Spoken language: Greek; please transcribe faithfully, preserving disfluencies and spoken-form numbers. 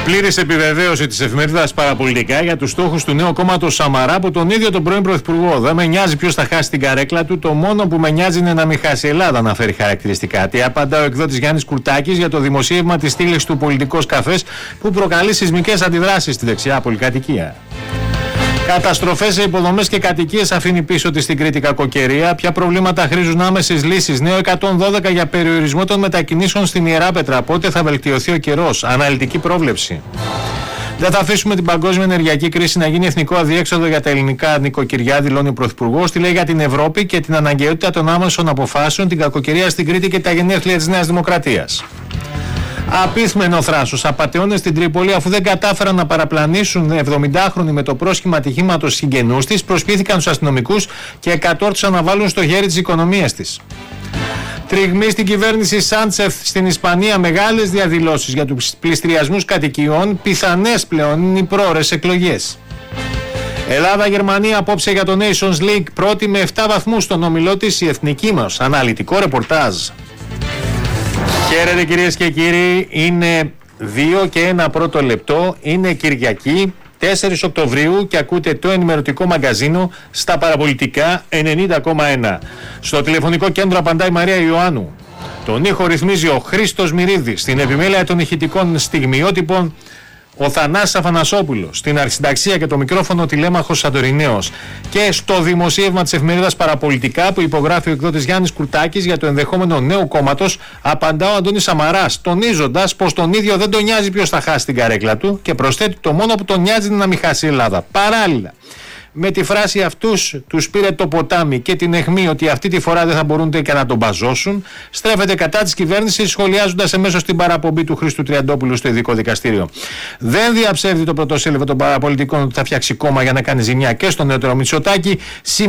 Πλήρης επιβεβαίωση της εφημερίδας Παραπολιτικά για τους στόχους του νέου κόμματος Σαμαρά από τον ίδιο τον πρώην Πρωθυπουργό. Δεν με νοιάζει ποιος θα χάσει την καρέκλα του, το μόνο που με νοιάζει είναι να μην χάσει η Ελλάδα, αναφέρει χαρακτηριστικά. Τι απαντά ο εκδότης Γιάννης Κουρτάκης για το δημοσίευμα της στήλης του Πολιτικός Καφές που προκαλεί σεισμικές αντιδράσεις στη δεξιά πολυκατοικία. Καταστροφές σε υποδομές και κατοικίες αφήνει πίσω της στην Κρήτη κακοκαιρία. Ποια προβλήματα χρήζουν άμεσες λύσεις. Νέο εκατόν δώδεκα για περιορισμό των μετακινήσεων στην Ιεράπετρα. Πότε θα βελτιωθεί ο καιρός. Αναλυτική πρόβλεψη. Δεν θα αφήσουμε την παγκόσμια ενεργειακή κρίση να γίνει εθνικό αδιέξοδο για τα ελληνικά νοικοκυριά, δηλώνει ο Πρωθυπουργός. Τι λέει για την Ευρώπη και την αναγκαιότητα των άμεσων αποφάσεων, την κακοκαιρία στην Κρήτη και τα γενέθλια της Νέας Δημοκρατίας. Απίθμενο θράσος. Απατεώνες στην Τρίπολη, αφού δεν κατάφεραν να παραπλανήσουν εβδομηντάχρονοι με το πρόσχημα ατυχήματος συγγενούς της, προσπίθηκαν τους αστυνομικούς και κατόρθωσαν να βάλουν στο χέρι τις οικονομίες της. Τριγμή στην κυβέρνηση Σάντσεφ στην Ισπανία, μεγάλες διαδηλώσεις για τους πληστηριασμούς κατοικιών, πιθανές πλέον είναι οι πρόωρες εκλογές. Ελλάδα-Γερμανία απόψε για το Nations League, πρώτη με επτά βαθμούς στον όμιλό της η εθνική μας. Αναλυτικό ρεπορτάζ. Χαίρετε κυρίες και κύριοι, είναι δύο και ένα πρώτο λεπτό, είναι Κυριακή τέσσερις Οκτωβρίου και ακούτε το ενημερωτικό μαγκαζίνο στα Παραπολιτικά ενενήντα κόμμα ένα. Στο τηλεφωνικό κέντρο απαντάει η Μαρία Ιωάννου. Τον ήχο ρυθμίζει ο Χρήστος Μυρίδης, στην επιμέλεια των ηχητικών στιγμιότυπων ο Θανάσης Αφανασόπουλος, στην αρχισυνταξία και το μικρόφωνο τηλέμαχος Σαντορινέος, και στο δημοσίευμα της εφημερίδας Παραπολιτικά που υπογράφει ο εκδότης Γιάννης Κουρτάκης για το ενδεχόμενο νέου κόμματος, απαντά ο Αντώνης Σαμαράς, τονίζοντας πως τον ίδιο δεν τον νοιάζει ποιος θα χάσει την καρέκλα του και προσθέτει το μόνο που τον νοιάζει είναι να μην χάσει η Ελλάδα. Παράλληλα, με τη φράση αυτούς τους πήρε το ποτάμι και την αιχμή ότι αυτή τη φορά δεν θα μπορούν και να τον μπαζώσουν, στρέφεται κατά της κυβέρνησης, σχολιάζοντας εμέσως την παραπομπή του Χρήστου Τριαντόπουλου στο ειδικό δικαστήριο. Δεν διαψεύδει το πρωτοσέλιδο των Παραπολιτικών ότι θα φτιάξει κόμμα για να κάνει ζημιά και στον νεότερο Μητσοτάκη.